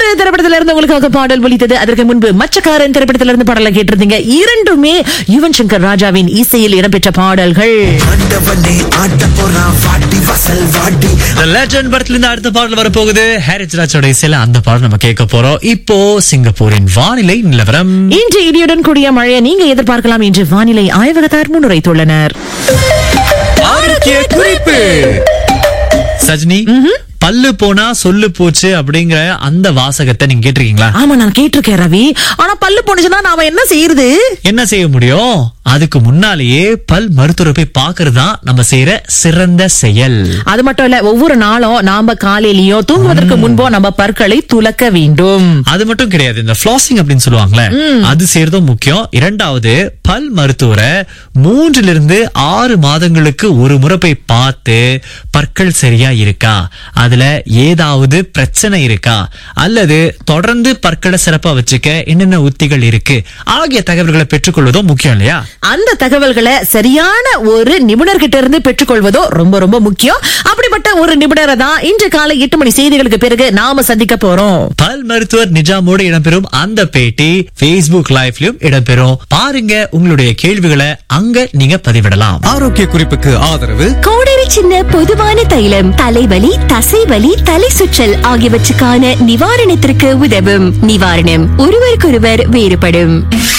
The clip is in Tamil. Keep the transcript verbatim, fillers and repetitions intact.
திரைப்படத்தில இருந்து உங்களுக்காக பாடல் ஒலித்தது. அதற்கு முன்பு மச்சக்காரன் திரைப்படத்தில இருந்து பாடலை கேட்டிருந்தீங்க. இரண்டுமே யுவன் சங்கர் ராஜாவின் இசையில் இடம்பெற்ற பாடல்கள். லெஜண்ட் படத்துல இருந்து அடுத்த பாடல் வரப்போகுது. ஹாரிஸ் ராஜோட இசையில அந்த பாடல் நம்ம கேட்க போறோம். இப்போ சிங்கப்பூரின் வானிலை நிலவரம். இன்று இடியுடன் கூடிய மழையை நீங்க எதிர்பார்க்கலாம் என்று வானிலை ஆய்வகத்தார் முன்னுரைத்துள்ளனர். ஆரோக்கிய குறிப்பு. சஜினி, பல்லு போனா சொல்லு போச்சு அப்படிங்கிற அந்த வாசகத்தை நீங்க கேட்டிருக்கீங்களா? ஆமா, நான் கேட்டிருக்கேன் ரவி. ஆனா பல்லு போனுச்சுன்னா நாம என்ன செய்யறது? என்ன செய்ய முடியும்? அதுக்கு முன்னாலேயே பல் மருத்துவரை போய் பாக்குறதுதான் நம்ம செய்யற சிறந்த செயல். அது மட்டும் இல்ல, ஒவ்வொரு நாளும் நாம காலையிலயோ தூங்குவதற்கு முன்போ நம்ம பற்களை துலக்க வேண்டும். அது மட்டும் கிடையாது, இந்த ஃப்ளாசிங் அப்படின்னு சொல்லுவாங்களே, அது செய்யறதும் முக்கியம். இரண்டாவது, பல் மருத்துவரை மூன்றிலிருந்து ஆறு மாதங்களுக்கு ஒரு முறை போய் பார்த்து பற்கள் சரியா இருக்கா, அதுல ஏதாவது பிரச்சனை இருக்கா, அல்லது தொடர்ந்து பற்களை சிறப்பா வச்சுக்க என்னென்ன உத்திகள் இருக்கு ஆகிய தகவல்களை பெற்றுக்கொள்வதும் முக்கியம் இல்லையா? அந்த தகவல்களை சரியான ஒரு நிபுணர்கிட்ட இருந்து பெற்றுக்கொள்வதோ ரொம்ப ரொம்ப முக்கியம். அப்படிப்பட்ட ஒரு நிபுணரை தான் இன்று காலை எட்டு மணி செய்திகளுக்கு பிறகு நாம சந்திக்க போறோம். பல் மருத்துவர் நிஜாமோடு இடம்பெறும் அந்த பேட்டி Facebook லைவ்லயும் இடம்பெறும். பாருங்க, உங்களுடைய கேள்விகளை அங்க நீங்க பதிவிடலாம். ஆரோக்கிய குறிப்புக்கு ஆதரவு கோடரி சின்ன பொதுவான தைலம் தலைவலி, தசைவலி, தலை சுற்றல் ஆகியவற்றுக்கான நிவாரணத்திற்கு உதவும். நிவாரணம் ஒருவருக்கொருவர் வேறுபடும்.